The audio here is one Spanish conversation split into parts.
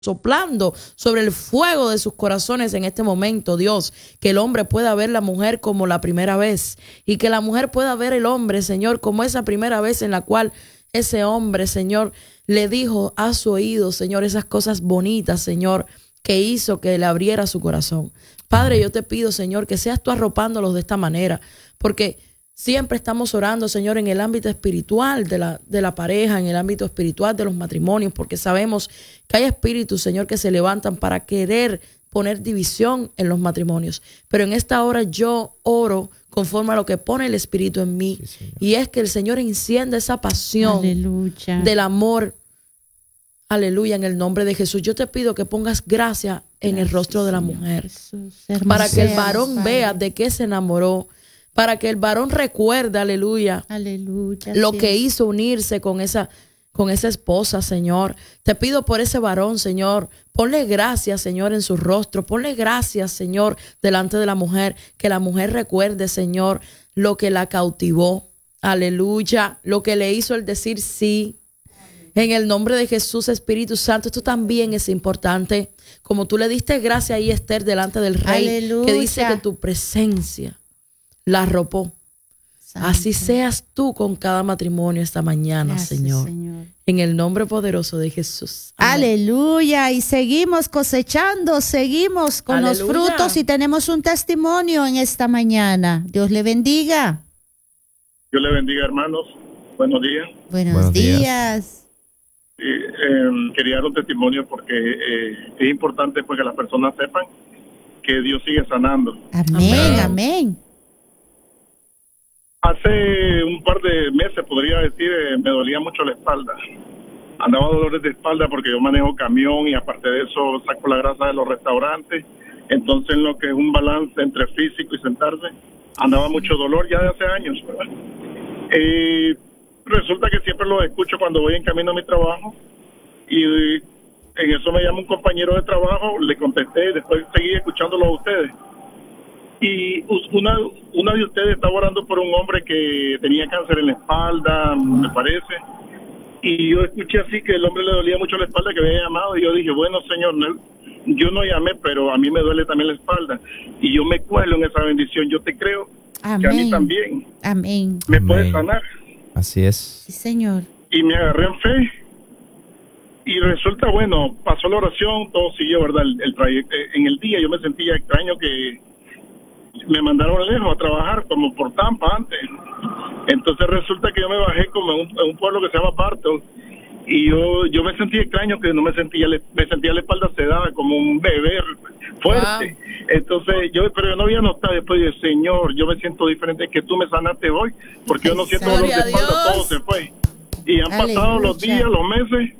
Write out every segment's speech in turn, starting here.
soplando sobre el fuego de sus corazones en este momento, Dios, que el hombre pueda ver la mujer como la primera vez y que la mujer pueda ver el hombre, Señor, como esa primera vez en la cual ese hombre, Señor, le dijo a su oído, Señor, esas cosas bonitas, Señor, que hizo que le abriera su corazón. Padre, yo te pido, Señor, que seas tú arropándolos de esta manera, porque siempre estamos orando, Señor, en el ámbito espiritual de la pareja, en el ámbito espiritual de los matrimonios, porque sabemos que hay espíritus, Señor, que se levantan para querer poner división en los matrimonios. Pero en esta hora yo oro conforme a lo que pone el Espíritu en mí. Sí, y es que el Señor encienda esa pasión, aleluya, del amor. Aleluya, en el nombre de Jesús. Yo te pido que pongas gracia en el rostro de la mujer, Jesús, para que el varón vea de qué se enamoró, para que el varón recuerde, aleluya, aleluya, lo que hizo unirse con esa esposa, Señor. Te pido por ese varón, Señor. Ponle gracias, Señor, en su rostro. Ponle gracias, Señor, delante de la mujer. Que la mujer recuerde, Señor, lo que la cautivó. Aleluya. Lo que le hizo el decir sí. En el nombre de Jesús, Espíritu Santo, esto también es importante. Como tú le diste gracia ahí, Esther, delante del rey, aleluya, que dice que tu presencia la arropó. Santo. Así seas tú con cada matrimonio esta mañana, gracias, Señor. En el nombre poderoso de Jesús. Amén. Aleluya. Y seguimos cosechando, seguimos con aleluya, los frutos y tenemos un testimonio en esta mañana. Dios le bendiga. Dios le bendiga, hermanos. Buenos días. Buenos días. Quería dar un testimonio porque es importante pues que las personas sepan que Dios sigue sanando. Amén, amén. Hace un par de meses, podría decir, me dolía mucho la espalda. Andaba dolores de espalda porque yo manejo camión y aparte de eso saco la grasa de los restaurantes. Entonces, en lo que es un balance entre físico y sentarse, andaba mucho dolor ya de hace años, ¿verdad? Resulta que siempre los escucho cuando voy en camino a mi trabajo y en eso me llama un compañero de trabajo, le contesté, después seguí escuchándolo a ustedes. Y una de ustedes estaba orando por un hombre que tenía cáncer en la espalda, me parece. Y yo escuché así que el hombre le dolía mucho la espalda, que había llamado. Y yo dije, bueno, Señor, yo no llamé, pero a mí me duele también la espalda. Y yo me cuelo en esa bendición. Yo te creo, amén, que a mí también. Amén. Me amén, puedes sanar. Así es. Sí, Señor. Y me agarré en fe. Y resulta, bueno, pasó la oración, todo siguió, ¿verdad? El trayecto. En el día yo me sentía extraño que me mandaron lejos a trabajar como por Tampa antes. Entonces resulta que yo me bajé como en un pueblo que se llama Barton y yo me sentía extraño, que no me sentía la espalda sedada como un bebé fuerte. Wow. Entonces pero yo no había notado. Después dije, Señor, yo me siento diferente, que tú me sanaste hoy, porque yo no siento dolor de espalda, todo se fue. Y han pasado los días, los meses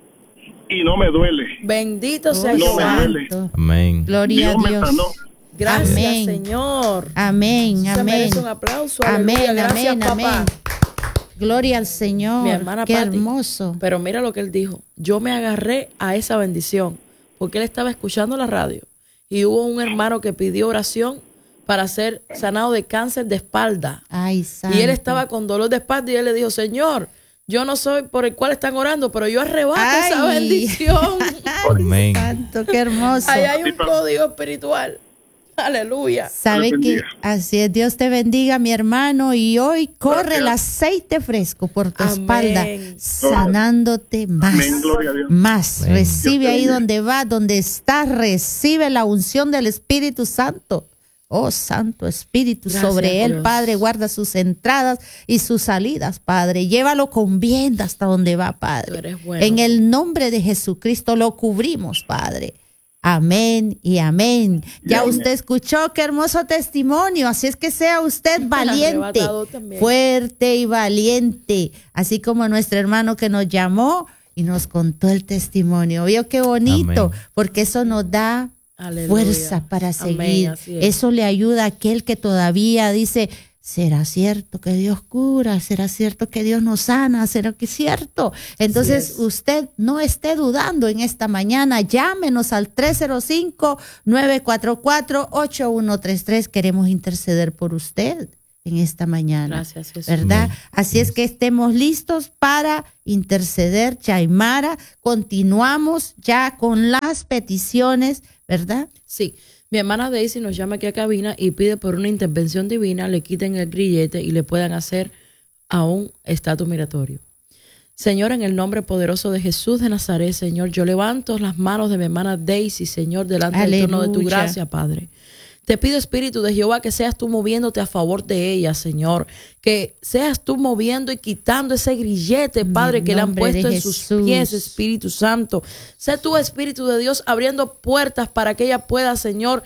y no me duele. Bendito sea Dios. No me duele. Amén. Gloria a Dios. Me sanó. Gracias, amén, Señor. Amén, se amén. merece un aplauso. Amén, aleluya. Gracias, amén, papá. amén. Gloria al Señor. Mi hermana qué Pati, hermoso. Pero mira lo que él dijo. Yo me agarré a esa bendición porque él estaba escuchando la radio y hubo un hermano que pidió oración para ser sanado de cáncer de espalda. Ay, santo. Y él estaba con dolor de espalda y él le dijo, Señor, yo no soy por el cual están orando, pero yo arrebato esa bendición. Amén. Santo, qué hermoso. Ahí hay un código espiritual. Aleluya. Sabe que así es. Dios te bendiga, mi hermano. Y hoy corre el aceite fresco por tu espalda, sanándote más. Amén, gloria a Dios. Más. Amén. Recibe ahí donde va, donde estás, recibe la unción del Espíritu Santo. Oh, Santo Espíritu, gracias, sobre él, Dios. Padre, guarda sus entradas y sus salidas, Padre. Llévalo con bien hasta donde va, Padre. Tú eres bueno. En el nombre de Jesucristo lo cubrimos, Padre. Amén y amén. Ya usted escuchó qué hermoso testimonio. Así es que sea usted valiente, fuerte y valiente. Así como nuestro hermano que nos llamó y nos contó el testimonio. ¿Vio qué bonito? Amén. Porque eso nos da fuerza para seguir. Eso le ayuda a aquel que todavía dice, ¿será cierto que Dios cura? ¿Será cierto que Dios nos sana? ¿Será que es cierto? Entonces usted no esté dudando en esta mañana. Llámenos al 305-944-8133. Queremos interceder por usted. en esta mañana. Gracias, Jesús. ¿Verdad? Amén. Así es que estemos listos para interceder, Chaimara. Continuamos ya con las peticiones, ¿verdad? Sí, mi hermana Daisy nos llama aquí a cabina y pide por una intervención divina le quiten el grillete y le puedan hacer a un estatus migratorio. Señor, en el nombre poderoso de Jesús de Nazaret, Señor, yo levanto las manos de mi hermana Daisy, Señor, delante del trono de tu Aleluya. gracia, Padre. Te pido, Espíritu de Jehová, que seas tú moviéndote a favor de ella, Señor. Que seas tú moviendo y quitando ese grillete, Padre, que le han puesto en sus pies, Espíritu Santo. Sé tú, Espíritu de Dios, abriendo puertas para que ella pueda, Señor,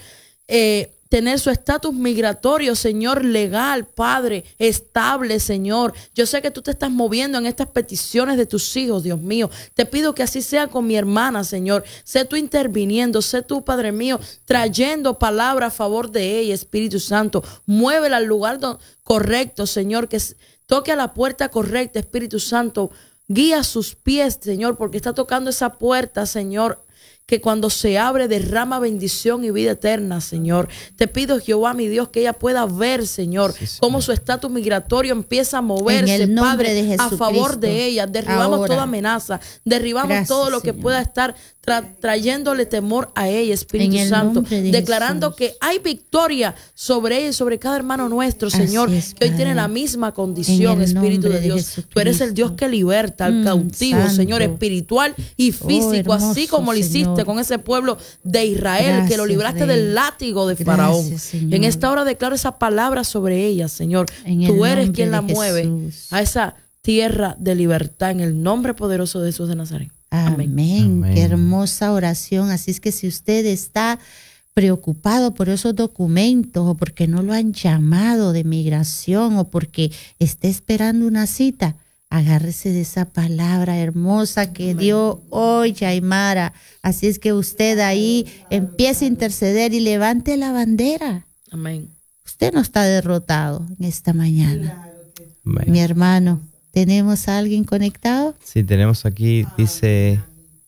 tener su estatus migratorio, Señor, legal, Padre, estable, Señor. Yo sé que tú te estás moviendo en estas peticiones de tus hijos, Dios mío. Te pido que así sea con mi hermana, Señor. Sé tú interviniendo, sé tú, Padre mío, trayendo palabra a favor de ella, Espíritu Santo. Muévela al lugar correcto, Señor, que toque a la puerta correcta, Espíritu Santo. Guía sus pies, Señor, porque está tocando esa puerta, Señor, que cuando se abre derrama bendición y vida eterna, Señor. Te pido, Jehová, mi Dios, que ella pueda ver, Señor, cómo su estatus migratorio empieza a moverse, Padre, a favor de ella. Derribamos ahora toda amenaza, derribamos Gracias, todo lo que Señor. pueda estar trayéndole temor a ella, Espíritu En el Santo, nombre de declarando Jesús. que hay victoria sobre ella y sobre cada hermano nuestro, Así Señor, es, que hoy Padre. tiene la misma condición, En el Espíritu nombre de de Dios. Tú eres el Dios que liberta al cautivo, santo. Señor, espiritual y físico, así hermoso, como lo hiciste Señor. con ese pueblo de Israel, que lo Gracias, libraste Rey. del látigo de Gracias, Faraón. Señor. En esta hora declaro esa palabra sobre ella, Señor. En el Tú eres nombre quien la de mueve Jesús. a esa tierra de libertad en el nombre poderoso de Jesús de Nazaret. Amén. Amén. Amén. Qué hermosa oración. Así es que si usted está preocupado por esos documentos o porque no lo han llamado de migración o porque está esperando una cita, agárrese de esa palabra hermosa que dio hoy Chaimara. Así es que usted ahí empiece a interceder y levante la bandera. Amén. Usted no está derrotado en esta mañana. Amén. Mi hermano, ¿tenemos a alguien conectado? Sí, tenemos aquí, dice,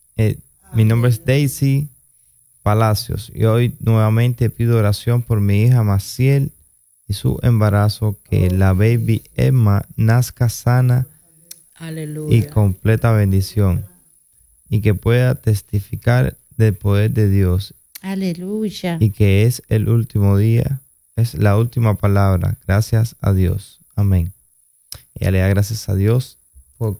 mi nombre es Daisy Palacios y hoy nuevamente pido oración por mi hija Maciel y su embarazo, que la baby Emma nazca sana Aleluya. y completa bendición y que pueda testificar del poder de Dios Aleluya. y que es el último día, es la última palabra. Gracias a Dios. Amén. Ella le da gracias a Dios por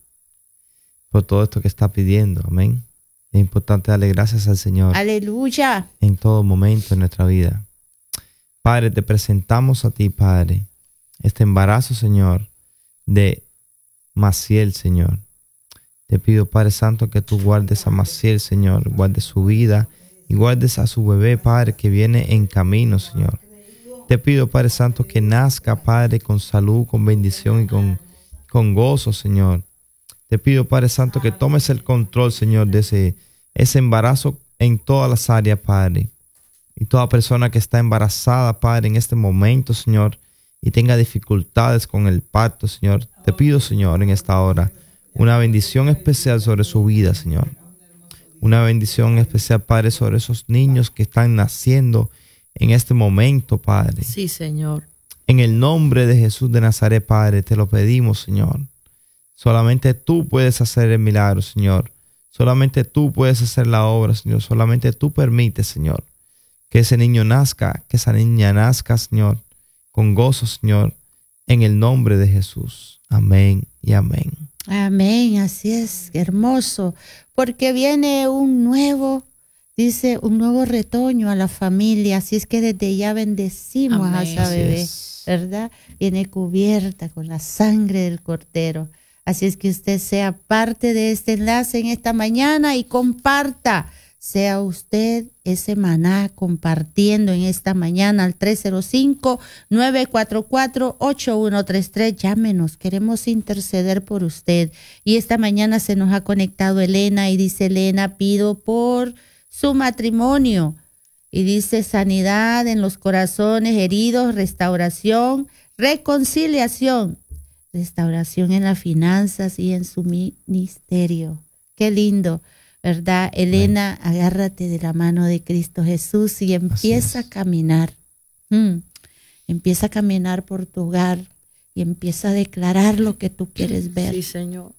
todo esto que está pidiendo. Amén. Es importante darle gracias al Señor Aleluya. en todo momento en nuestra vida. Padre, te presentamos a ti, Padre, este embarazo, Señor, de Maciel, Señor. Te pido, Padre Santo, que tú guardes a Maciel, Señor, guardes su vida y guardes a su bebé, Padre, que viene en camino, Señor. Te pido, Padre Santo, que nazca, Padre, con salud, con bendición y con gozo, Señor. Te pido, Padre Santo, que tomes el control, Señor, de ese embarazo en todas las áreas, Padre. Y toda persona que está embarazada, Padre, en este momento, Señor, y tenga dificultades con el parto, Señor, te pido, Señor, en esta hora, una bendición especial sobre su vida, Señor. Una bendición especial, Padre, sobre esos niños que están naciendo en este momento, Padre. Sí, Señor. En el nombre de Jesús de Nazaret, Padre, te lo pedimos, Señor. Solamente tú puedes hacer el milagro, Señor. Solamente tú puedes hacer la obra, Señor. Solamente tú permites, Señor, que ese niño nazca, que esa niña nazca, Señor, con gozo, Señor, en el nombre de Jesús. Amén y amén. Amén, así es, hermoso, porque viene un nuevo retoño a la familia, así es que desde ya bendecimos a Amén. esa Así bebé, es. ¿verdad? Viene cubierta con la sangre del Cordero, así es que usted sea parte de este enlace en esta mañana y comparta. Sea usted ese maná compartiendo en esta mañana al 305-944-8133. Llámenos, queremos interceder por usted. Y esta mañana se nos ha conectado Elena y dice, Elena, pido por su matrimonio. Y dice sanidad en los corazones heridos, restauración, reconciliación, restauración en las finanzas y en su ministerio. Qué lindo. ¿Verdad? Elena, agárrate de la mano de Cristo Jesús y empieza a caminar en Empieza a caminar por tu hogar y empieza a declarar lo que tú quieres ver. Sí, Señor.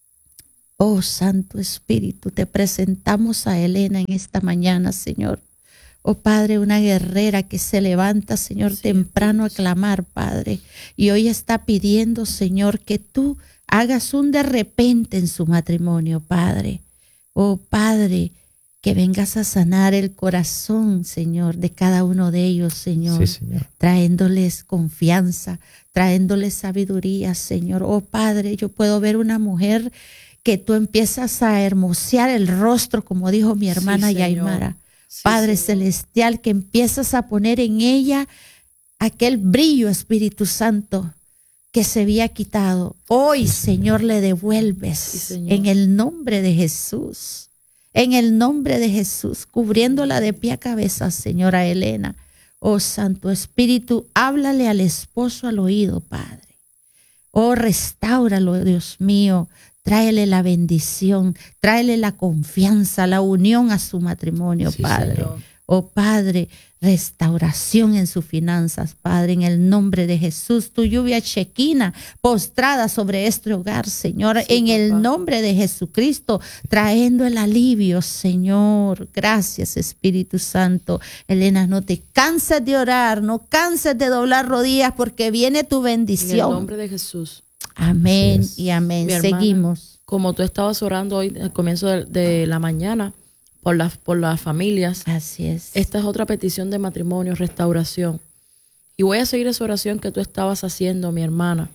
Oh, Santo Espíritu, te presentamos a Elena en esta mañana, Señor. Oh, Padre, una guerrera que se levanta, Señor, sí, temprano a clamar, Padre. Y hoy está pidiendo, Señor, que tú hagas un de repente en su matrimonio, Padre. Oh, Padre, que vengas a sanar el corazón, Señor, de cada uno de ellos, Señor. Sí, Señor. Trayéndoles confianza, trayéndoles sabiduría, Señor. Oh, Padre, yo puedo ver una mujer que tú empiezas a hermosear el rostro, como dijo mi hermana, sí, Yaimara. Sí, Padre Señor celestial, que empiezas a poner en ella aquel brillo, Espíritu Santo, que se había quitado. Hoy, sí, Señor, le devuelves, sí, Señor, en el nombre de Jesús. En el nombre de Jesús, cubriéndola de pie a cabeza, señora Elena. Oh, Santo Espíritu, háblale al esposo al oído, Padre. Oh, restáuralo, Dios mío. Tráele la bendición, tráele la confianza, la unión a su matrimonio, sí, Padre. Señor. Oh, Padre, restauración en sus finanzas, Padre, en el nombre de Jesús. Tu lluvia chequina postrada sobre este hogar, Señor, sí, en el nombre de Jesucristo, trayendo el alivio, Señor. Gracias, Espíritu Santo. Elena, no te canses de orar, no canses de doblar rodillas, porque viene tu bendición. En el nombre de Jesús. Amén y amén. Hermana, seguimos. Como tú estabas orando hoy al comienzo de la mañana por las familias. Así es. Esta es otra petición de matrimonio, restauración. Y voy a seguir esa oración que tú estabas haciendo, mi hermana,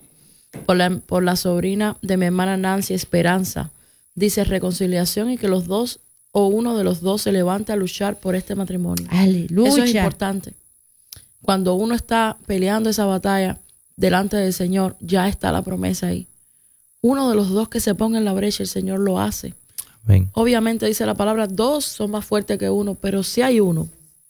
por la sobrina de mi hermana Nancy, Esperanza. Dice reconciliación y que los dos o uno de los dos se levante a luchar por este matrimonio. Aleluya. Eso es importante. Cuando uno está peleando esa batalla delante del Señor, ya está la promesa ahí. Uno de los dos que se ponga en la brecha, el Señor lo hace. Amén. Obviamente dice la palabra, dos son más fuertes que uno, pero si hay uno,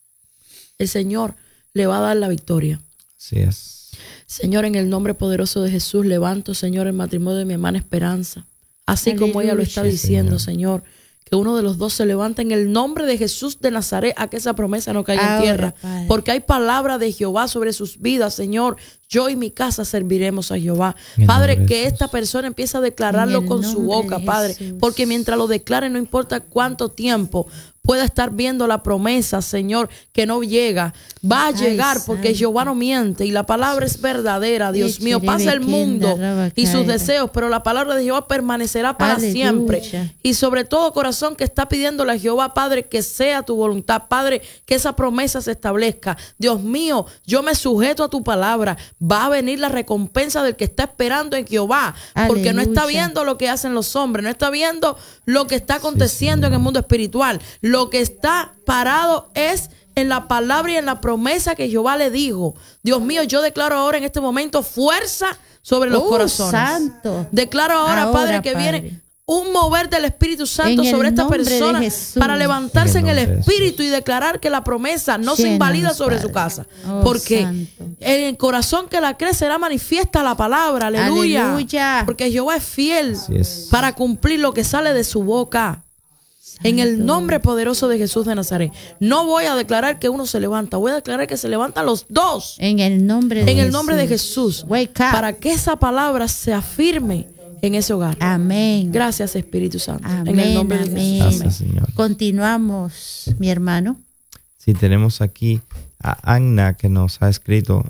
el Señor le va a dar la victoria. Así es. Señor, en el nombre poderoso de Jesús, levanto, Señor, el matrimonio de mi hermana Esperanza. Así Aleluya. Como ella lo está diciendo, Señor, que uno de los dos se levanta en el nombre de Jesús de Nazaret, a que esa promesa no caiga en tierra. Padre. Porque hay palabra de Jehová sobre sus vidas, Señor. Yo y mi casa serviremos a Jehová. Padre, que esta persona empiece a declararlo con su boca, Padre. Porque mientras lo declare, no importa cuánto tiempo pueda estar viendo la promesa, Señor, que no llega. Va a llegar porque Jehová no miente y la palabra es verdadera, Dios mío. Pasa el mundo y sus deseos, pero la palabra de Jehová permanecerá para siempre. Y sobre todo, corazón que está pidiéndole a Jehová, Padre, que sea tu voluntad, Padre, que esa promesa se establezca. Dios mío, yo me sujeto a tu palabra. Va a venir la recompensa del que está esperando en Jehová, porque Aleluya. no está viendo lo que hacen los hombres, no está viendo lo que está aconteciendo en el mundo espiritual. Lo que está parado es en la palabra y en la promesa que Jehová le dijo. Dios mío, yo declaro ahora en este momento fuerza sobre los corazones. Santo. Declaro ahora, Padre, que viene un mover del Espíritu Santo sobre esta persona para levantarse en el Espíritu y declarar que la promesa no se invalida sobre su casa. Porque en el corazón que la cree será manifiesta la palabra. Aleluya. Aleluya. Porque Jehová es fiel para cumplir lo que sale de su boca. En el nombre poderoso de Jesús de Nazaret. No voy a declarar que uno se levanta, voy a declarar que se levantan los dos. En el nombre de Jesús. Para que esa palabra se afirme en ese hogar. Amén. Gracias, Espíritu Santo. Amén, en el nombre de Jesús. Gracias, Señor. Continuamos, mi hermano. Sí, tenemos aquí a Anna que nos ha escrito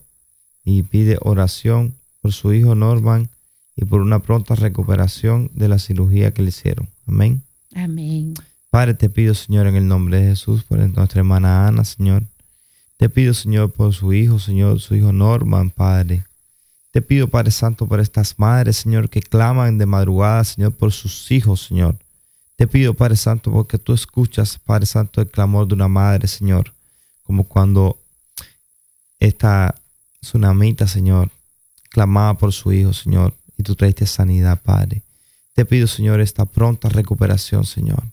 y pide oración por su hijo Norman y por una pronta recuperación de la cirugía que le hicieron. Amén. Amén. Padre, te pido, Señor, en el nombre de Jesús, por nuestra hermana Ana, Señor. Te pido, Señor, por su hijo, Señor, su hijo Norman, Padre. Te pido, Padre Santo, por estas madres, Señor, que claman de madrugada, Señor, por sus hijos, Señor. Te pido, Padre Santo, porque tú escuchas, Padre Santo, el clamor de una madre, Señor. Como cuando esta tsunamita, Señor, clamaba por su hijo, Señor, y tú traiste sanidad, Padre. Te pido, Señor, esta pronta recuperación, Señor.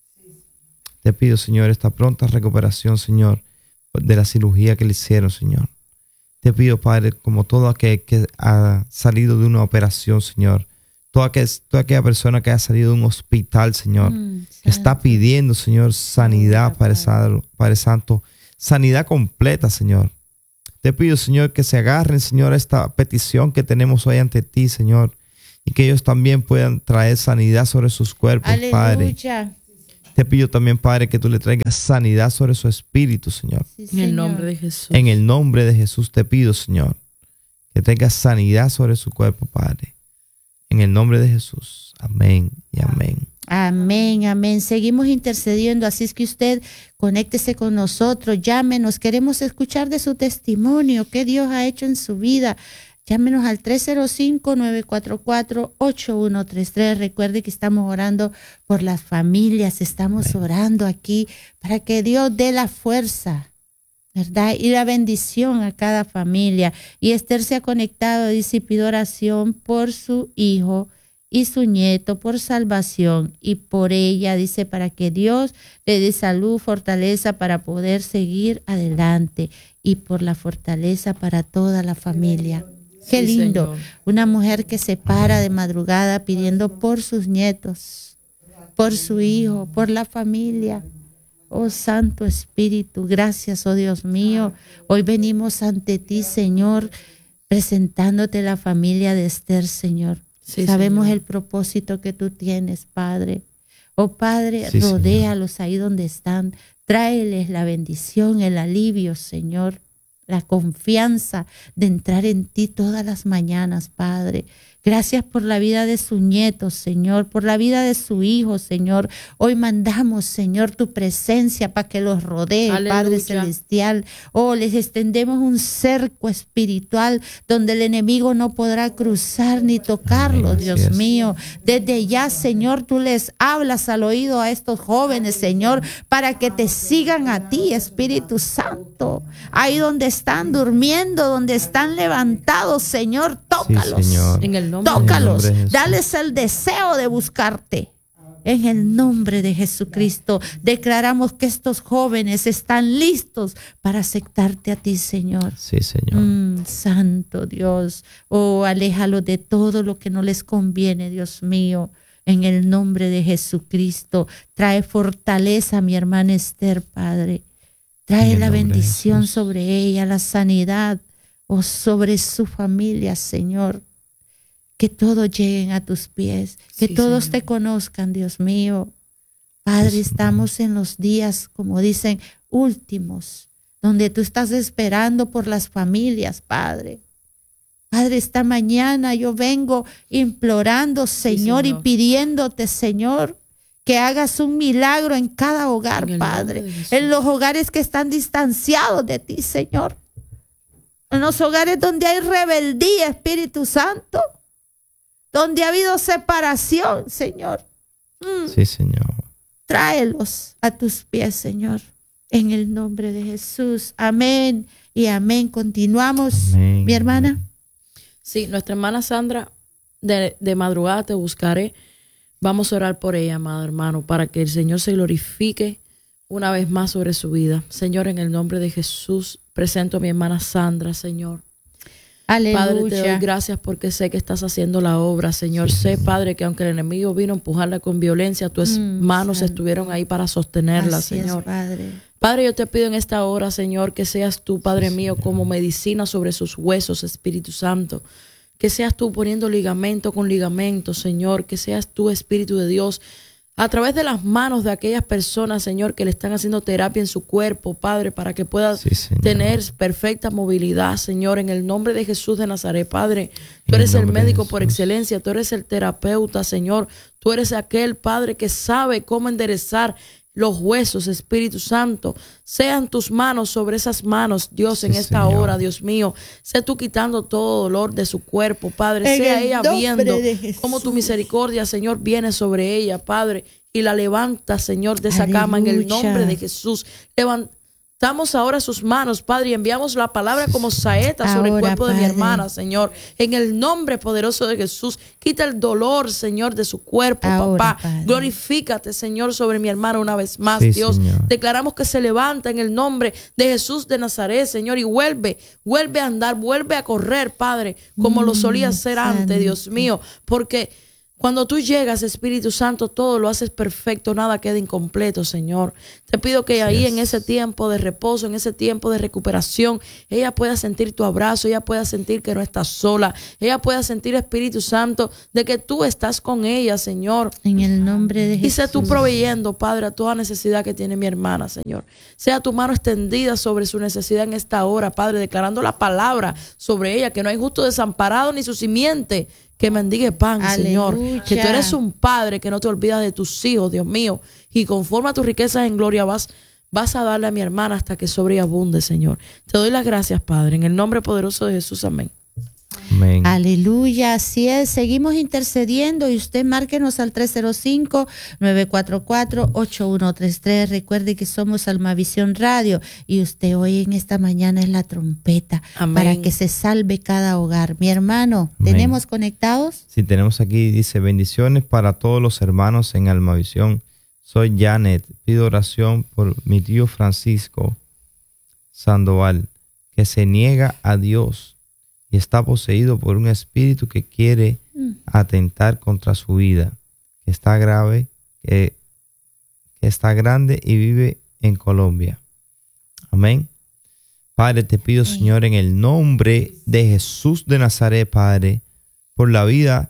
Te pido, Señor, esta pronta recuperación, Señor, de la cirugía que le hicieron, Señor. Te pido, Padre, como todo aquel que ha salido de una operación, Señor, toda aquella persona que ha salido de un hospital, Señor, está pidiendo, Señor, sanidad, Padre Santo, sanidad completa, Señor. Te pido, Señor, que se agarren, Señor, a esta petición que tenemos hoy ante ti, Señor, y que ellos también puedan traer sanidad sobre sus cuerpos, Aleluya. Padre. Te pido también, Padre, que tú le traigas sanidad sobre su espíritu, Señor. Sí, En el Señor. nombre de Jesús. En el nombre de Jesús te pido, Señor, que traigas sanidad sobre su cuerpo, Padre. En el nombre de Jesús. Amén y amén. Amén, amén. Seguimos intercediendo, así es que usted conéctese con nosotros, llámenos, queremos escuchar de su testimonio, qué Dios ha hecho en su vida. Llámenos al 305-944-8133. Recuerde que estamos orando por las familias, estamos orando aquí para que Dios dé la fuerza, ¿verdad? Y la bendición a cada familia. Y Esther se ha conectado, dice, y pido oración por su hijo y su nieto, por salvación, y por ella, dice, para que Dios le dé salud, fortaleza para poder seguir adelante, y por la fortaleza para toda la familia. Qué Sí, lindo, Señor. una mujer que se para de madrugada pidiendo por sus nietos, por su hijo, por la familia. Oh Santo Espíritu, gracias, oh Dios mío. Hoy venimos ante ti, Señor, presentándote la familia de Esther, Señor. Sí, Sabemos Señor. el propósito que tú tienes, Padre. Oh Padre, Sí, rodéalos ahí donde están. Tráeles la bendición, el alivio, Señor. La confianza de entrar en ti todas las mañanas, Padre. Gracias por la vida de su nieto, Señor, por la vida de su hijo, Señor. Hoy mandamos, Señor, tu presencia para que los rodee, Aleluya. Padre Celestial. Oh, les extendemos un cerco espiritual donde el enemigo no podrá cruzar ni tocarlos, Amén, Dios así es. mío. Desde ya, Señor, tú les hablas al oído a estos jóvenes, Señor, para que te sigan a ti, Espíritu Santo. Ahí donde están durmiendo, donde están levantados, Señor, tócalos. Señor. En el nombre Tócalos, En el nombre de Jesús. dales el deseo de buscarte. En el nombre de Jesucristo, declaramos que estos jóvenes están listos para aceptarte a ti, Señor. Sí, Señor. Santo Dios, oh, aléjalo de todo lo que no les conviene, Dios mío. En el nombre de Jesucristo, trae fortaleza a mi hermana Esther, Padre. Trae En el la nombre de bendición Jesús. sobre ella, la sanidad, oh, sobre su familia, Señor. Que todos lleguen a tus pies, que Sí, todos Señor. te conozcan, Dios mío. Padre, Sí, Señor. estamos en los días, como dicen, últimos, donde tú estás esperando por las familias, Padre. Padre, esta mañana yo vengo implorando, Señor, Señor. y pidiéndote, Señor, que hagas un milagro en cada hogar, En el Padre. nombre de Jesús. En los hogares que están distanciados de ti, Señor. En los hogares donde hay rebeldía, Espíritu Santo. Donde ha habido separación, Señor. Sí, Señor. Tráelos a tus pies, Señor. En el nombre de Jesús. Amén y amén. Continuamos, Amén. mi hermana. Sí, nuestra hermana Sandra, de madrugada te buscaré. Vamos a orar por ella, amado hermano, para que el Señor se glorifique una vez más sobre su vida. Señor, en el nombre de Jesús, presento a mi hermana Sandra, Señor. Aleluya. Padre, te doy gracias porque sé que estás haciendo la obra, Señor. Sí, Sé, Señor. Padre, que aunque el enemigo vino a empujarla con violencia, tus manos Santo. estuvieron ahí para sostenerla, Así es, Señor. Padre. Padre, yo te pido en esta hora, Señor, que seas tú, Padre mío, como medicina sobre sus huesos, Espíritu Santo. Que seas tú poniendo ligamento con ligamento, Señor. Que seas tú, Espíritu de Dios, a través de las manos de aquellas personas, Señor, que le están haciendo terapia en su cuerpo, Padre, para que pueda Sí, Señor. tener perfecta movilidad, Señor, en el nombre de Jesús de Nazaret, Padre. Tú En el eres el nombre de médico por Jesús. excelencia, tú eres el terapeuta, Señor. Tú eres aquel, Padre, que sabe cómo enderezar los huesos, Espíritu Santo. Sean tus manos sobre esas manos, Dios, Sí, en esta Señor. hora, Dios mío. Sé tú quitando todo dolor de su cuerpo, Padre. En Sea el ella nombre viendo de Jesús. cómo tu misericordia, Señor, viene sobre ella, Padre, y la levanta, Señor, de esa cama en el Aleluya. nombre de Jesús. Levantamos ahora sus manos, Padre, y enviamos la palabra como saeta sobre el Ahora, cuerpo de mi Padre. hermana, Señor. En el nombre poderoso de Jesús, quita el dolor, Señor, de su cuerpo, Ahora, papá. Padre. Glorifícate, Señor, sobre mi hermana una vez más, Sí, Dios. Señor. Declaramos que se levanta en el nombre de Jesús de Nazaret, Señor, y vuelve a andar, vuelve a correr, Padre, como lo solía hacer antes, Santo. Dios mío, porque Cuando tú llegas, Espíritu Santo, todo lo haces perfecto, nada queda incompleto, Señor. Te pido que ahí en ese tiempo de reposo, en ese tiempo de recuperación, ella pueda sentir tu abrazo, ella pueda sentir que no estás sola, ella pueda sentir, Espíritu Santo, de que tú estás con ella, Señor. En el nombre de Jesús. Y sé tú proveyendo, Padre, a toda necesidad que tiene mi hermana, Señor. Sea tu mano extendida sobre su necesidad en esta hora, Padre, declarando la palabra sobre ella, que no hay justo desamparado ni su simiente que mendigue pan, Aleluya. Señor. Que tú eres un Padre que no te olvidas de tus hijos, Dios mío. Y conforme a tus riquezas en gloria vas a darle a mi hermana hasta que sobreabunde, Señor. Te doy las gracias, Padre, en el nombre poderoso de Jesús. Amén. Amén. Aleluya, así es. Seguimos intercediendo y usted márquenos al 305-944-8133. Recuerde que somos Almavisión Radio y usted hoy en esta mañana es la trompeta. Amén. Para que se salve cada hogar. Mi hermano, Amén. ¿tenemos conectados? Sí, tenemos aquí, dice, bendiciones para todos los hermanos en Almavisión. Soy Janet, pido oración por mi tío Francisco Sandoval, que se niega a Dios y está poseído por un espíritu que quiere atentar contra su vida, que está grave, que está grande y vive en Colombia. Amén. Padre, te pido, Señor, en el nombre de Jesús de Nazaret, Padre, por la vida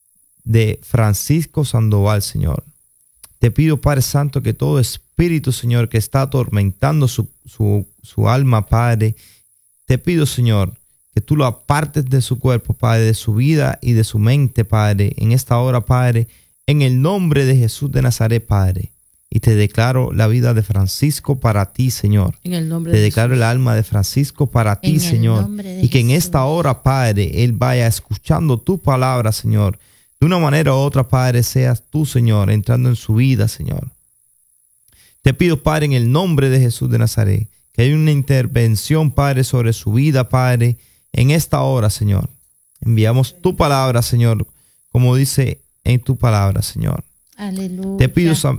de Francisco Sandoval, Señor. Te pido, Padre Santo, que todo espíritu, Señor, que está atormentando su alma, Padre, te pido, Señor, que tú lo apartes de su cuerpo, Padre, de su vida y de su mente, Padre, en esta hora, Padre, en el nombre de Jesús de Nazaret, Padre. Y te declaro la vida de Francisco para ti, Señor. En el nombre te de declaro Jesús. El alma de Francisco para ti, Señor. Y que en esta hora, Padre, él vaya escuchando tu palabra, Señor. De una manera u otra, Padre, seas tú, Señor, entrando en su vida, Señor. Te pido, Padre, en el nombre de Jesús de Nazaret, que haya una intervención, Padre, sobre su vida, Padre, en esta hora, Señor. Enviamos tu palabra, Señor, como dice en tu palabra, Señor. Aleluya. Te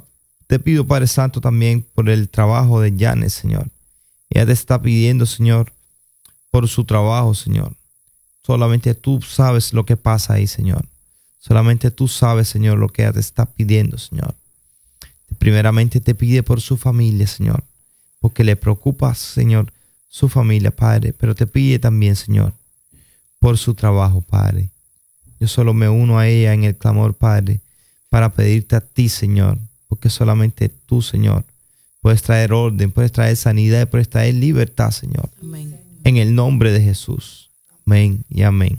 pido, Padre Santo, también por el trabajo de Janet, Señor. Ella te está pidiendo, Señor, por su trabajo, Señor. Solamente tú sabes lo que pasa ahí, Señor. Solamente tú sabes, Señor, lo que ella te está pidiendo, Señor. Primeramente te pide por su familia, Señor, porque le preocupa, Señor, su familia, Padre, pero te pide también, Señor, por su trabajo, Padre. Yo solo me uno a ella en el clamor, Padre, para pedirte a ti, Señor, porque solamente tú, Señor, puedes traer orden, puedes traer sanidad, puedes traer libertad, Señor. Amén. En el nombre de Jesús. Amén y amén.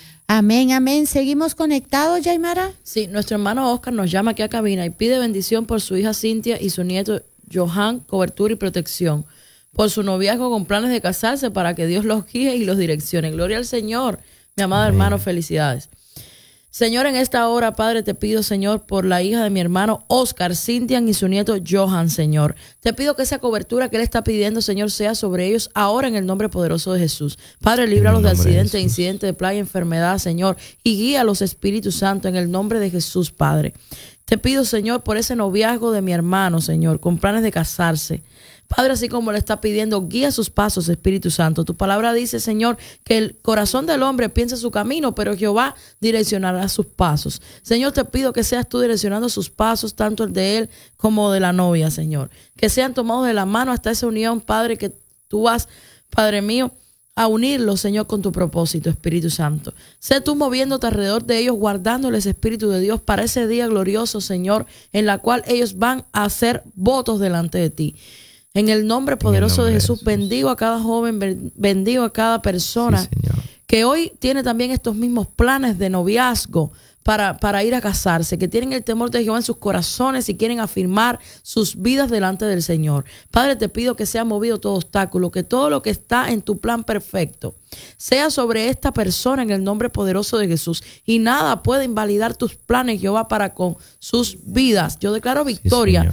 Amén, amén. ¿Seguimos conectados, Yaimara? Sí, nuestro hermano Oscar nos llama aquí a cabina y pide bendición por su hija Cintia y su nieto Johan, cobertura y protección. Por su noviazgo con planes de casarse, para que Dios los guíe y los direccione. Gloria al Señor, mi amado hermano, felicidades. Señor, en esta hora, Padre, te pido, Señor, por la hija de mi hermano Oscar, Cintia y su nieto Johan, Señor. Te pido que esa cobertura que él está pidiendo, Señor, sea sobre ellos ahora en el nombre poderoso de Jesús. Padre, líbralos de accidentes, incidentes de plaga, enfermedad, Señor, y guía a los Espíritus Santos en el nombre de Jesús, Padre. Te pido, Señor, por ese noviazgo de mi hermano, Señor, con planes de casarse. Padre, así como le está pidiendo, guía sus pasos, Espíritu Santo. Tu palabra dice, Señor, que el corazón del hombre piensa su camino, pero Jehová direccionará sus pasos. Señor, te pido que seas tú direccionando sus pasos, tanto el de él como de la novia, Señor. Que sean tomados de la mano hasta esa unión, Padre, que tú vas, Padre mío, a unirlos, Señor, con tu propósito, Espíritu Santo. Sé tú moviéndote alrededor de ellos, guardándoles, Espíritu de Dios, para ese día glorioso, Señor, en la cual ellos van a hacer votos delante de ti. En el nombre poderoso de Jesús, bendigo a cada joven, bendigo a cada persona que hoy tiene también estos mismos planes de noviazgo para ir a casarse, que tienen el temor de Jehová en sus corazones y quieren afirmar sus vidas delante del Señor. Padre, te pido que sea movido todo obstáculo, que todo lo que está en tu plan perfecto sea sobre esta persona en el nombre poderoso de Jesús, y nada puede invalidar tus planes, Jehová, para con sus vidas. Yo declaro victoria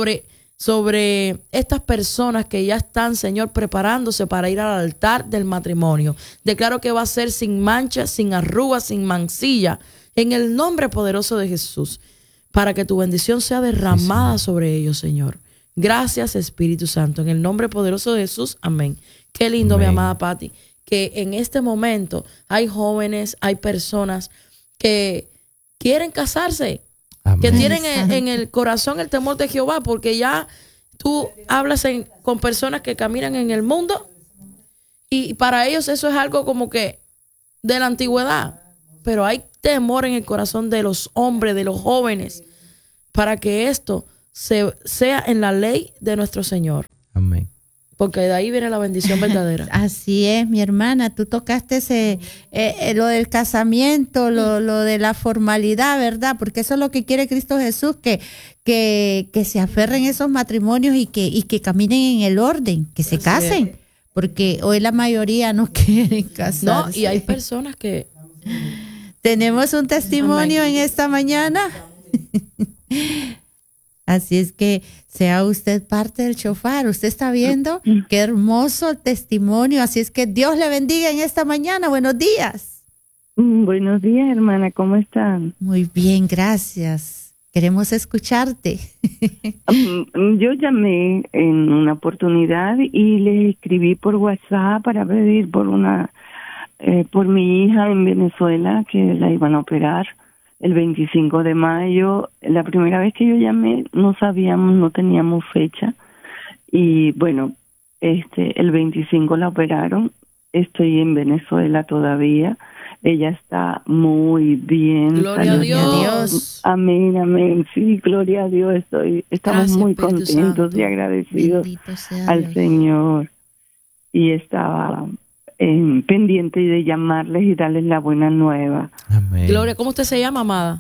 sobre estas personas que ya están, Señor, preparándose para ir al altar del matrimonio. Declaro que va a ser sin mancha, sin arrugas, sin mancilla, en el nombre poderoso de Jesús, para que tu bendición sea derramada sobre ellos, Señor. Gracias, Espíritu Santo, en el nombre poderoso de Jesús. Amén. Qué lindo, amén, mi amada Patti, que en este momento hay jóvenes, hay personas que quieren casarse, Amén. que tienen en el corazón el temor de Jehová, porque ya tú hablas con personas que caminan en el mundo y para ellos eso es algo como que de la antigüedad, pero hay temor en el corazón de los hombres, de los jóvenes, para que esto sea en la ley de nuestro Señor. Amén. Porque de ahí viene la bendición verdadera. Así es, mi hermana, tú tocaste lo del casamiento, lo de la formalidad, ¿verdad? Porque eso es lo que quiere Cristo Jesús, que se aferren esos matrimonios y que caminen en el orden, que se casen, porque hoy la mayoría no quieren casarse. No, y hay personas que... Tenemos un testimonio en esta mañana. Así es que sea usted parte del shofar. Usted está viendo qué hermoso testimonio. Así es que Dios le bendiga en esta mañana. Buenos días. Buenos días, hermana. ¿Cómo están? Muy bien, gracias. Queremos escucharte. Yo llamé en una oportunidad y le escribí por WhatsApp para pedir por mi hija en Venezuela, que la iban a operar el 25 de mayo. La primera vez que yo llamé no sabíamos, no teníamos fecha. Y bueno, el 25 la operaron. Estoy en Venezuela todavía. Ella está muy bien. Gloria a Dios. Amén, amén. Sí, gloria a Dios. Estamos Gracias, muy Espíritu contentos Santo. y agradecidos al Dios. Señor. Y estaba pendiente de llamarles y darles la buena nueva. Amén. Gloria, ¿cómo usted se llama, amada?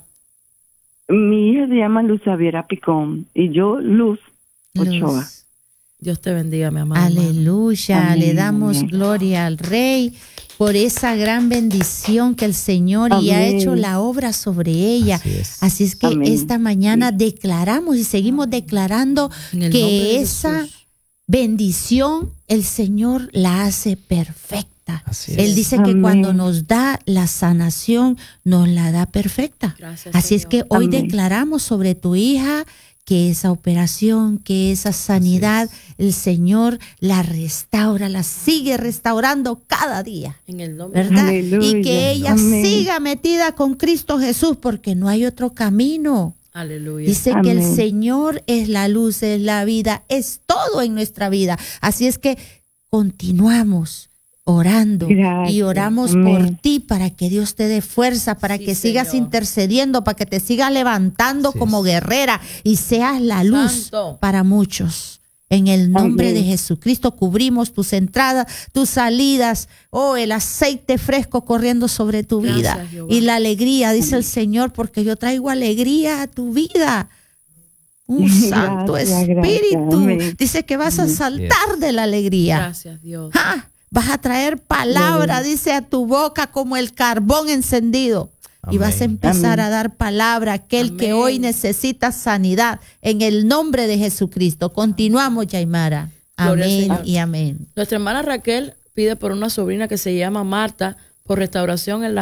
Mi hija se llama Luz Javiera Picón y yo Luz Ochoa. Dios te bendiga, mi amada. Aleluya, Amén, le damos amén. gloria al Rey por esa gran bendición que el Señor y ha Amén. hecho la obra sobre ella. Así es que Amén. esta mañana declaramos y seguimos declarando En el nombre de que esa Jesús. bendición el Señor la hace perfecta. Así Él es. dice que Amén. cuando nos da la sanación, nos la da perfecta. Gracias, Así es Señor. que hoy Amén. declaramos sobre tu hija que esa operación, que esa sanidad, el Señor la restaura, la sigue restaurando cada día, En el nombre de ¿verdad? Aleluya. Y que ella Amén. siga metida con Cristo Jesús porque no hay otro camino. Aleluya. Dice que el Amén. Señor es la luz, es la vida, es todo en nuestra vida. Así es que continuamos orando Gracias. y oramos Amén. por ti para que Dios te dé fuerza, para Sí, que sigas Señor. intercediendo, para que te sigas levantando Así como es. guerrera y seas la luz Santo. para muchos. En el nombre Amén. de Jesucristo cubrimos tus entradas, tus salidas, el aceite fresco corriendo sobre tu Gracias, vida Jehová. y la alegría, dice el Señor, porque yo traigo alegría a tu vida. Un santo Gracias, espíritu. amén. Dice que vas a saltar de la alegría. Gracias, Dios. ¡Ja! Vas a traer palabra, dice, a tu boca como el carbón encendido. Y Amén. vas a empezar Amén. a dar palabra a aquel que Amén. hoy necesita sanidad en el nombre de Jesucristo. Continuamos, Yaimara. Gloria al Amén Señor. y amén. Nuestra hermana Raquel pide por una sobrina que se llama Marta por restauración en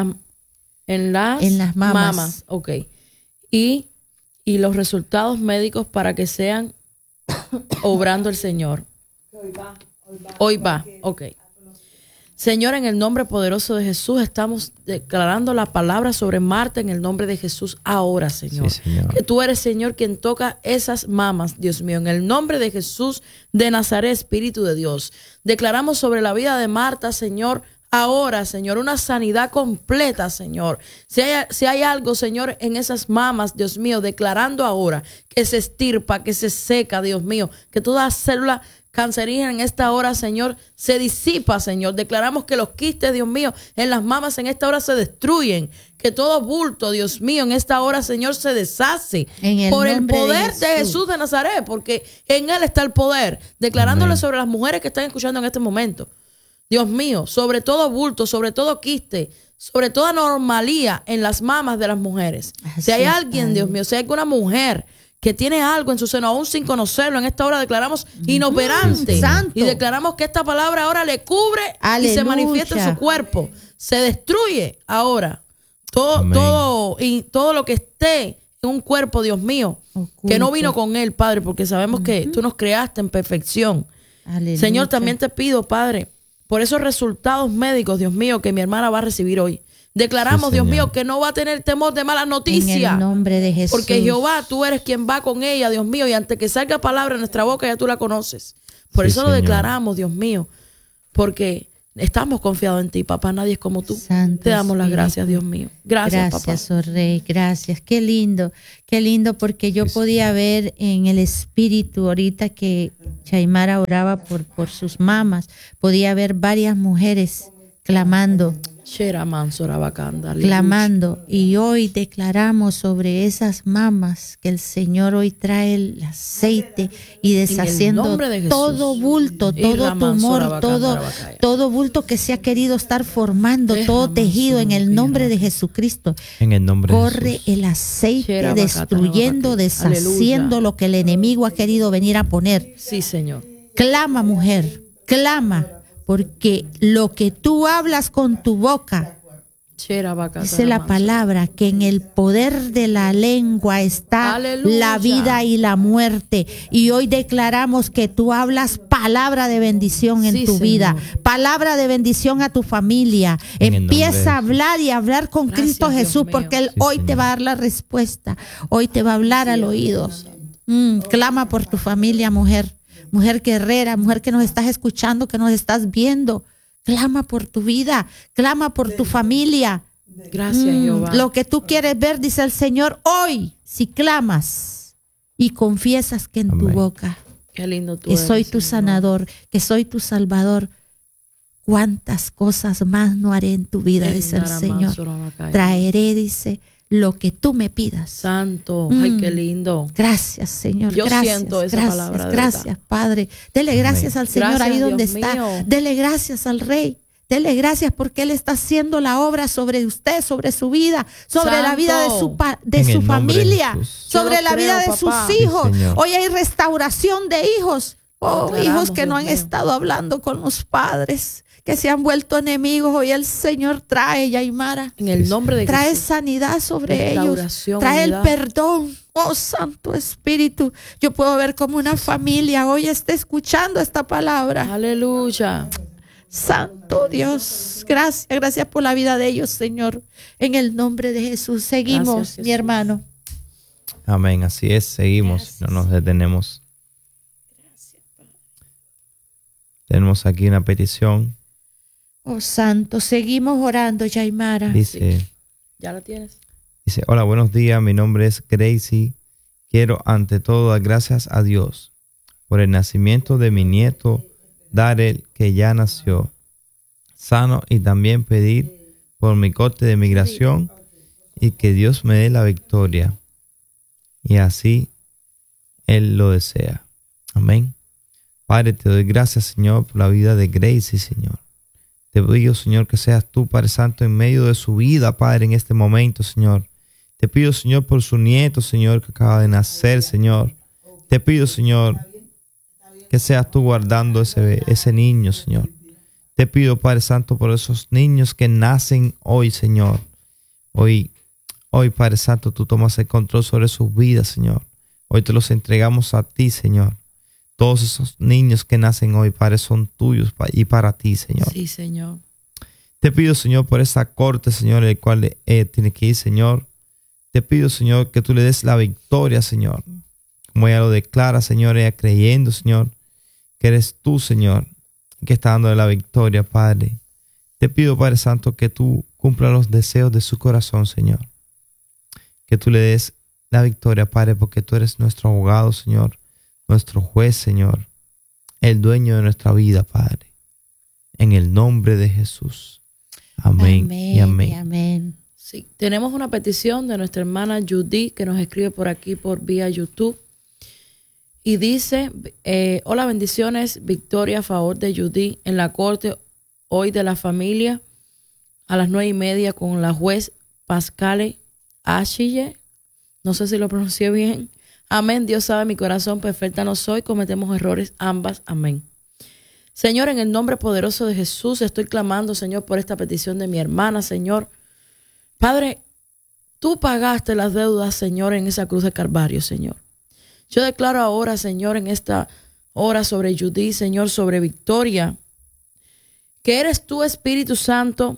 las mamas. Ok. Y los resultados médicos para que sean obrando el Señor. Hoy va. Ok. Señor, en el nombre poderoso de Jesús, estamos declarando la palabra sobre Marta en el nombre de Jesús ahora, Señor. Sí, Señor. Que tú eres, Señor, quien toca esas mamas, Dios mío. En el nombre de Jesús de Nazaret, Espíritu de Dios. Declaramos sobre la vida de Marta, Señor, ahora, Señor, una sanidad completa, Señor. Si hay algo, Señor, en esas mamas, Dios mío, declarando ahora que se estirpa, que se seca, Dios mío, que toda célula cancerígena en esta hora, Señor, se disipa, Señor. Declaramos que los quistes, Dios mío, en las mamas en esta hora se destruyen. Que todo bulto, Dios mío, en esta hora, Señor, se deshace. En el por el nombre de poder de Jesús de Nazaret, porque en Él está el poder. Declarándole Amén. sobre las mujeres que están escuchando en este momento. Dios mío, sobre todo bulto, sobre todo quiste, sobre toda anomalía en las mamas de las mujeres. Así Si hay es, alguien, Padre. Dios mío, si hay alguna mujer que tiene algo en su seno, aún sin conocerlo, en esta hora declaramos inoperante. Santo. Y declaramos que esta palabra ahora le cubre y se Aleluya. manifiesta en su cuerpo. Se destruye ahora Amén. todo lo que esté en un cuerpo, Dios mío, que no vino con Él, Padre, porque sabemos que tú nos creaste en perfección. Aleluya. Señor, también te pido, Padre, por esos resultados médicos, Dios mío, que mi hermana va a recibir hoy. Declaramos, Sí, Dios Señor. mío, que no va a tener temor de malas noticias. En el nombre de Jesús. Porque Jehová, tú eres quien va con ella, Dios mío, y antes que salga palabra en nuestra boca, ya tú la conoces. Por Sí, eso lo Señor. declaramos, Dios mío, porque estamos confiados en ti, papá. Nadie es como tú. Santo Te damos las Espíritu. gracias, Dios mío. Gracias, Gracias, papá. oh Rey, gracias. Qué lindo, porque yo Sí, podía ver en el espíritu ahorita que Chaimara oraba por sus mamás, podía ver varias mujeres clamando, Shera Mansora Bacanda, aleluya. clamando, y hoy declaramos sobre esas mamás que el Señor hoy trae el aceite y deshaciendo nombre de Jesús. todo bulto, Y todo Raman tumor, Sora todo, Bacanda Bacaya. todo bulto que se ha querido estar formando, Y todo Raman tejido en Sora el nombre de Bacaya. Jesucristo. En el nombre de Corre Jesús. el aceite Shera Bacata destruyendo, Bacaya. deshaciendo Aleluya. lo que el enemigo ha querido venir a poner. Sí, Señor. Clama, mujer, clama, porque lo que tú hablas con tu boca, Shera Bacata dice la Mansora. palabra, que en el poder de la lengua está Aleluya. la vida y la muerte. Y hoy declaramos que tú hablas palabra de bendición en Sí, tu Señor. vida, palabra de bendición a tu familia. En el nombre de Empieza a Jesús. hablar y a hablar con Gracias, Cristo Dios Jesús, mío. porque Él Sí, hoy te Señor. va a dar la respuesta. Hoy te va a hablar al oído. Clama por tu familia, mujer. Mujer guerrera, mujer que nos estás escuchando, que nos estás viendo. Clama por tu vida, clama por tu familia. Gracias, Jehová. Lo que tú quieres ver, dice el Señor, hoy, si clamas y confiesas que en tu Amén. boca, Qué lindo tú que eres, soy tu Señor. sanador, que soy tu salvador, cuántas cosas más no haré en tu vida, dice el Endara Señor. Mansora Bacaya. Traeré, dice, lo que tú me pidas. Santo. Ay, qué lindo. Gracias, Señor. Yo Gracias, siento esa gracias, palabra de gracias, verdad. Padre. Dele gracias al Señor Gracias, ahí donde Dios está. mío. Dele gracias al Rey. Dele gracias porque Él está haciendo la obra sobre usted, sobre su vida, sobre la vida de su, de En su el nombre de familia, Jesús. sobre Yo la lo vida creo, de sus papá. hijos. Sí, Señor. Hoy hay restauración de hijos. Oh, Declaramos, hijos que no Dios han mío. estado hablando con los padres, que se han vuelto enemigos. Hoy el Señor trae, Yaimara. En el nombre de Trae Jesús. sanidad sobre ellos. Restauración, Trae el unidad. perdón. Oh, Santo Espíritu. Yo puedo ver como una familia hoy está escuchando esta palabra. Aleluya. Santo Dios. Gracias, gracias por la vida de ellos, Señor. En el nombre de Jesús. Seguimos, Gracias, mi Jesús. hermano. Amén. Así es. Seguimos. No nos detenemos. Tenemos aquí una petición. Oh, Santo. Seguimos orando, Yaimara. Dice, ¿Ya la tienes? hola, buenos días. Mi nombre es Gracie. Quiero ante todo dar gracias a Dios por el nacimiento de mi nieto Darel, que ya nació sano, y también pedir por mi corte de migración y que Dios me dé la victoria. Y así Él lo desea. Amén. Padre, te doy gracias, Señor, por la vida de Gracie, Señor. Te pido, Señor, que seas tú, Padre Santo, en medio de su vida, Padre, en este momento, Señor. Te pido, Señor, por su nieto, Señor, que acaba de nacer, Señor. Te pido, Señor, que seas tú guardando ese niño, Señor. Te pido, Padre Santo, por esos niños que nacen hoy, Señor. Hoy, Padre Santo, tú tomas el control sobre sus vidas, Señor. Hoy te los entregamos a ti, Señor. Todos esos niños que nacen hoy, Padre, son tuyos y para ti, Señor. Sí, Señor. Te pido, Señor, por esa corte, Señor, el cual tiene que ir, Señor. Te pido, Señor, que tú le des la victoria, Señor. Como ella lo declara, Señor, ella creyendo, Señor, que eres tú, Señor, que está dándole la victoria, Padre. Te pido, Padre Santo, que tú cumplas los deseos de su corazón, Señor. Que tú le des la victoria, Padre, porque tú eres nuestro abogado, Señor, nuestro juez, Señor, el dueño de nuestra vida, Padre. En el nombre de Jesús. Amén, y amén. Y amén. Sí, tenemos una petición de nuestra hermana Judy que nos escribe por aquí por vía YouTube y dice, hola, bendiciones, victoria a favor de Judy en la corte hoy de la familia a las 9:30 con la juez Pascale Achille. No sé si lo pronuncié bien. Amén. Dios sabe mi corazón, perfecta no soy, cometemos errores ambas. Amén. Señor, en el nombre poderoso de Jesús, estoy clamando, Señor, por esta petición de mi hermana, Señor. Padre, tú pagaste las deudas, Señor, en esa cruz de Calvario, Señor. Yo declaro ahora, Señor, en esta hora sobre Judy, Señor, sobre Victoria, que eres tú, Espíritu Santo,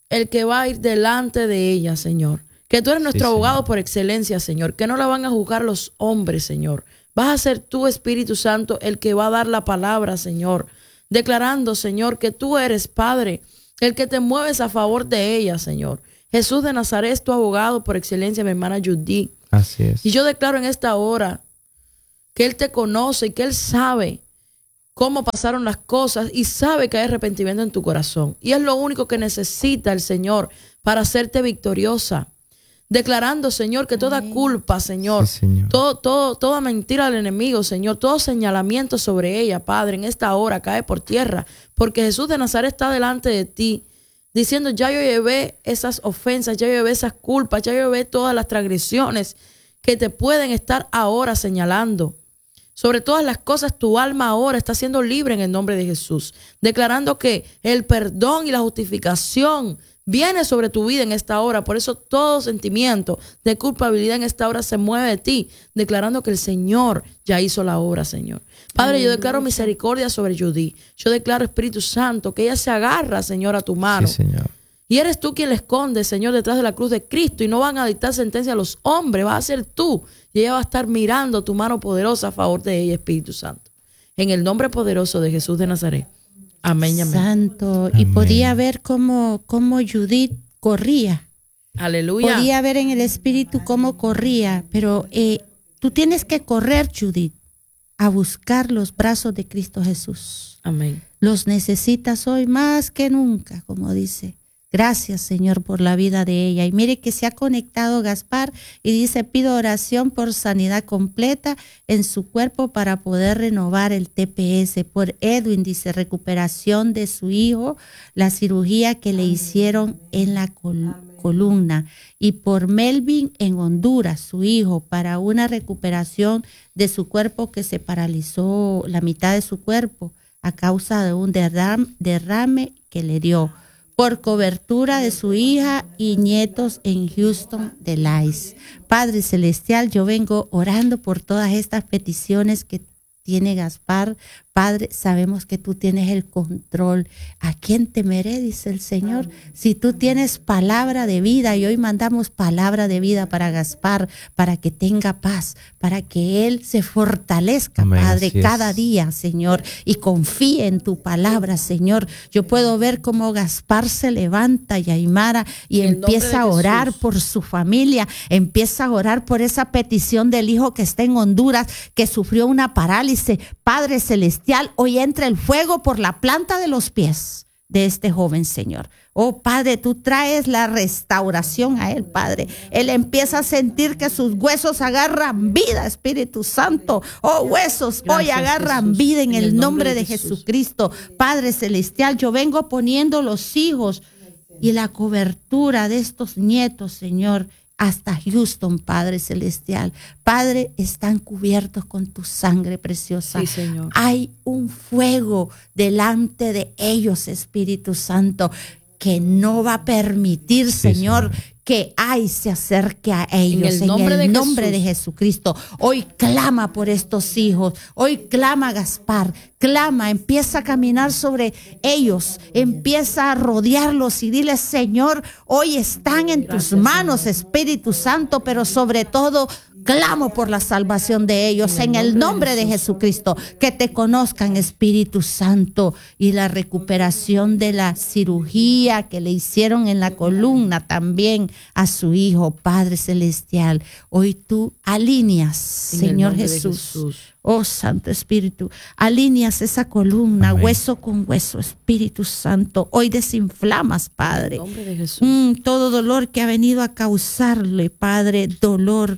el que va a ir delante de ella, Señor. Que tú eres nuestro Sí, abogado Señor. por excelencia, Señor. Que no la van a juzgar los hombres, Señor. Vas a ser tú, Espíritu Santo, el que va a dar la palabra, Señor. Declarando, Señor, que tú eres, Padre, el que te mueves a favor de ella, Señor. Jesús de Nazaret es tu abogado por excelencia, mi hermana Judy. Así es. Y yo declaro en esta hora que Él te conoce y que Él sabe cómo pasaron las cosas y sabe que hay arrepentimiento en tu corazón. Y es lo único que necesita el Señor para hacerte victoriosa. Declarando, Señor, que toda culpa, Señor, Sí, Señor. toda mentira del enemigo, Señor, todo señalamiento sobre ella, Padre, en esta hora cae por tierra, porque Jesús de Nazaret está delante de ti, diciendo, ya yo llevé esas ofensas, ya yo llevé esas culpas, ya yo llevé todas las transgresiones que te pueden estar ahora señalando. Sobre todas las cosas, tu alma ahora está siendo libre en el nombre de Jesús, declarando que el perdón y la justificación viene sobre tu vida en esta hora. Por eso todo sentimiento de culpabilidad en esta hora se mueve de ti, declarando que el Señor ya hizo la obra, Señor. Padre, yo declaro misericordia sobre Judy. Yo declaro, Espíritu Santo, que ella se agarra, Señor, a tu mano. Sí, Señor. Y eres tú quien le esconde, Señor, detrás de la cruz de Cristo. Y no van a dictar sentencia a los hombres, vas a ser tú. Y ella va a estar mirando tu mano poderosa a favor de ella, Espíritu Santo. En el nombre poderoso de Jesús de Nazaret. Amén y amén. Santo. Y Amén. podía ver cómo Judith corría. Aleluya. Podía ver en el espíritu cómo corría. Pero tú tienes que correr, Judith, a buscar los brazos de Cristo Jesús. Amén. Los necesitas hoy más que nunca, como dice. Gracias, Señor, por la vida de ella. Y mire que se ha conectado Gaspar y dice, pido oración por sanidad completa en su cuerpo para poder renovar el TPS. Por Edwin, dice, recuperación de su hijo, la cirugía que le hicieron en la columna. Y por Melvin en Honduras, su hijo, para una recuperación de su cuerpo que se paralizó la mitad de su cuerpo a causa de un derrame que le dio. Por cobertura de su hija y nietos en Houston, Delais. Padre Celestial, yo vengo orando por todas estas peticiones que tiene Gaspar. Padre, sabemos que tú tienes el control. ¿A quién temeré? Dice el Señor. Si tú tienes palabra de vida, y hoy mandamos palabra de vida para Gaspar, para que tenga paz, para que él se fortalezca, Amén, Padre, así es. cada día, Señor, y confíe en tu palabra, Señor. Yo puedo ver cómo Gaspar se levanta, Yaimara, y En el nombre empieza de a orar Jesús. por su familia, empieza a orar por esa petición del hijo que está en Honduras, que sufrió una parálisis. Padre Celestial, hoy entra el fuego por la planta de los pies de este joven, Señor. Oh, Padre, tú traes la restauración a él, Padre. Él empieza a sentir que sus huesos agarran vida, Espíritu Santo. Oh, huesos, hoy Gracias, agarran Jesús. vida en el nombre de Jesucristo. Padre Celestial, yo vengo poniendo los hijos y la cobertura de estos nietos, Señor, hasta Houston, Padre Celestial. Padre, están cubiertos con tu sangre preciosa. Sí, Señor. Hay un fuego delante de ellos, Espíritu Santo, que no va a permitir, Sí, Señor, Señor. que se acerque a ellos. el nombre de Jesús. de Jesucristo. Hoy clama por estos hijos. Hoy clama Gaspar. Clama, empieza a caminar sobre ellos. Empieza a rodearlos y dile, Señor, hoy están en tus manos, Espíritu Santo, pero sobre todo clamo por la salvación de ellos en el nombre de Jesucristo. Que te conozcan, Espíritu Santo, y la recuperación de la cirugía que le hicieron en la columna también a su hijo, Padre Celestial. Hoy tú alineas, En el Señor nombre de Jesús. Jesús. Oh, Santo Espíritu, alineas esa columna, Amén. hueso con hueso, Espíritu Santo. Hoy desinflamas, Padre. En el nombre de Jesús. Todo dolor que ha venido a causarle, Padre, dolor.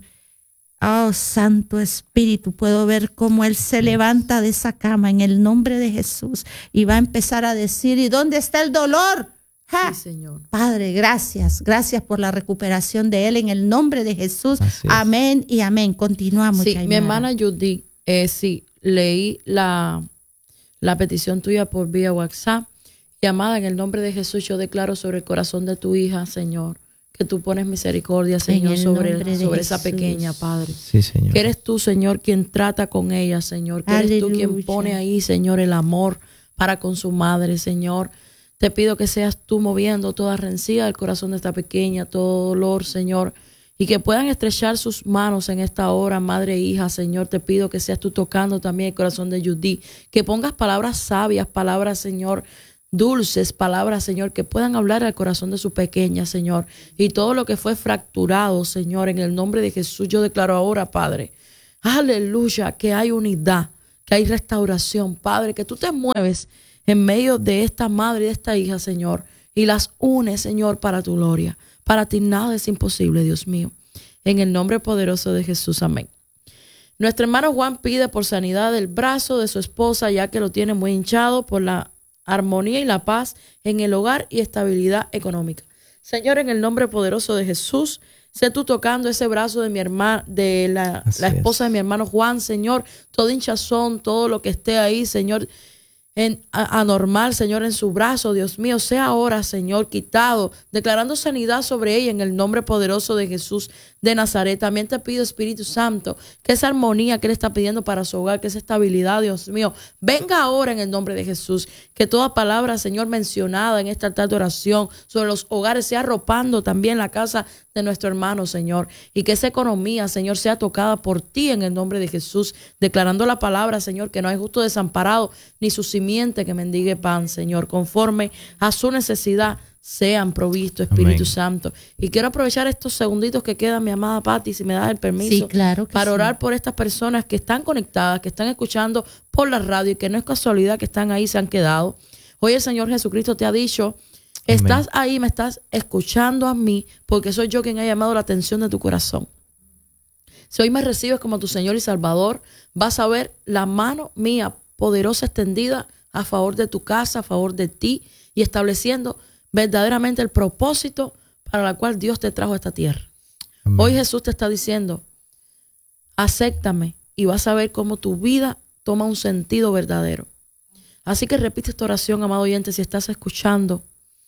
Oh, Santo Espíritu, puedo ver cómo Él se levanta de esa cama en el nombre de Jesús y va a empezar a decir, ¿y dónde está el dolor? ¡Ja! Sí, Señor. Padre, gracias por la recuperación de Él en el nombre de Jesús. Así es. Amén y amén. Continuamos. Sí, Yaimara. mi hermana Judy, sí, leí la petición tuya por vía WhatsApp. Y amada, en el nombre de Jesús, yo declaro sobre el corazón de tu hija, Señor, que tú pones misericordia, Señor, el sobre nombre de esa Jesús. pequeña, Padre. Sí, Señor. Que eres tú, Señor, quien trata con ella, Señor. Que eres tú quien Aleluya. pone ahí, Señor, el amor para con su madre, Señor. Te pido que seas tú moviendo toda rencilla del corazón de esta pequeña, todo dolor, Señor, y que puedan estrechar sus manos en esta hora, madre e hija, Señor. Te pido que seas tú tocando también el corazón de Judy, que pongas palabras sabias, palabras, Señor, dulces, palabras, Señor, que puedan hablar al corazón de su pequeña, Señor, y todo lo que fue fracturado, Señor, en el nombre de Jesús, yo declaro ahora, Padre, aleluya, que hay unidad, que hay restauración, Padre, que tú te mueves en medio de esta madre y de esta hija, Señor, y las unes, Señor, para tu gloria. Para ti nada es imposible, Dios mío. En el nombre poderoso de Jesús, amén. Nuestro hermano Juan pide por sanidad del brazo de su esposa, ya que lo tiene muy hinchado, por la armonía y la paz en el hogar y estabilidad económica. Señor, en el nombre poderoso de Jesús, sé tú tocando ese brazo de mi hermana, de la esposa de mi hermano Juan, Señor, todo hinchazón, todo lo que esté ahí, Señor, anormal, Señor, en su brazo, Dios mío, sea ahora, Señor, quitado, declarando sanidad sobre ella en el nombre poderoso de Jesús de Nazaret. También te pido, Espíritu Santo, que esa armonía que Él está pidiendo para su hogar, que esa estabilidad, Dios mío, venga ahora en el nombre de Jesús. Que toda palabra, Señor, mencionada en esta altar de oración sobre los hogares sea arropando también la casa de nuestro hermano, Señor, y que esa economía, Señor, sea tocada por ti en el nombre de Jesús, declarando la palabra, Señor, que no hay justo desamparado, ni su simiente que mendigue pan, Señor, conforme a su necesidad sean provistos, Espíritu Santo. Y quiero aprovechar estos segunditos que quedan, mi amada Pati, si me das el permiso, sí, claro que para sí, orar por estas personas que están conectadas, que están escuchando por la radio y que no es casualidad que están ahí, se han quedado. Hoy el Señor Jesucristo te ha dicho: estás ahí, me estás escuchando a mí, porque soy yo quien ha llamado la atención de tu corazón. Si hoy me recibes como tu Señor y Salvador, vas a ver la mano mía poderosa extendida a favor de tu casa, a favor de ti, y estableciendo verdaderamente el propósito para el cual Dios te trajo a esta tierra. Amén. Hoy Jesús te está diciendo: acéptame, y vas a ver cómo tu vida toma un sentido verdadero. Así que repite esta oración, amado oyente, si estás escuchando,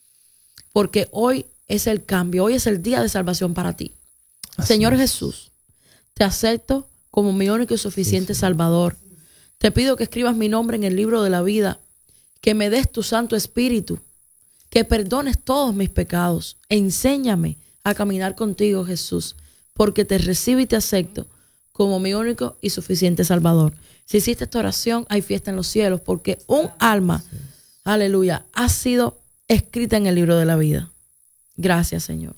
porque hoy es el cambio, hoy es el día de salvación para ti. Señor Jesús, te acepto como mi único y suficiente Salvador. Te pido que escribas mi nombre en el libro de la vida, que me des tu Santo Espíritu, que perdones todos mis pecados. Enséñame a caminar contigo, Jesús, porque te recibo y te acepto como mi único y suficiente Salvador. Si hiciste esta oración, hay fiesta en los cielos, porque un alma, aleluya, ha sido escrita en el libro de la vida. Gracias, Señor.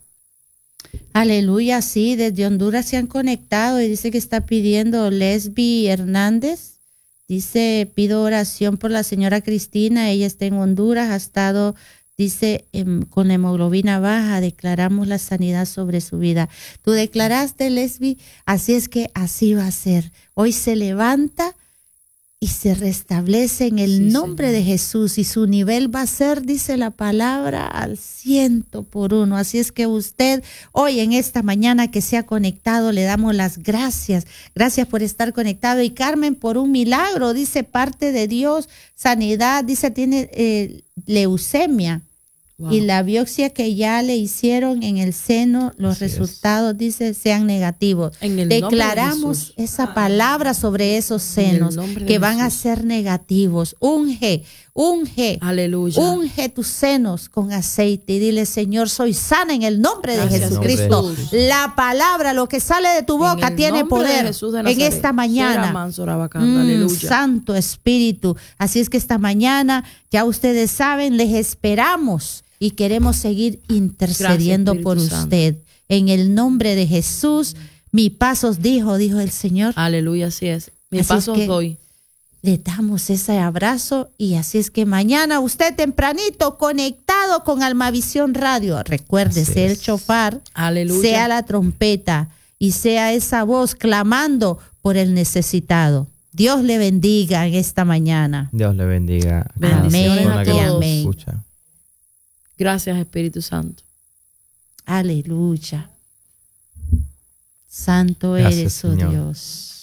Aleluya, sí, desde Honduras se han conectado y dice que está pidiendo Lesbi Hernández. Dice: pido oración por la señora Cristina, ella está en Honduras, ha estado, dice, con hemoglobina baja. Declaramos la sanidad sobre su vida. Tú declaraste, Lesbi, así es que así va a ser. Hoy se levanta y se restablece en el nombre de Jesús, y su nivel va a ser, dice la palabra, al 100%. Así es que usted hoy, en esta mañana que se ha conectado, le damos las gracias. Gracias por estar conectado. Y Carmen, por un milagro, dice, parte de Dios, sanidad, dice, tiene leucemia. Wow. Y la biopsia que ya le hicieron en el seno, los resultados, dice, sean negativos. Declaramos esa palabra sobre esos senos que van a ser negativos. Unge, aleluya, unge tus senos con aceite y dile: Señor, soy sana en el nombre de Jesucristo. La palabra, lo que sale de tu boca, tiene poder en esta mañana. Santo Espíritu. Así es que esta mañana, ya ustedes saben, les esperamos. Y queremos seguir intercediendo por usted. En el nombre de Jesús, mi pasos dijo el Señor. Aleluya, así es. Mi pasos doy. Le damos ese abrazo, y así es que mañana usted tempranito conectado con Almavisión Radio. Recuerde, sea el chofar, aleluya, sea la trompeta y sea esa voz clamando por el necesitado. Dios le bendiga en esta mañana. Dios le bendiga. Bendiciones a todos. Amén. Escucha. Gracias, Espíritu Santo. Aleluya. Santo eres, oh Dios.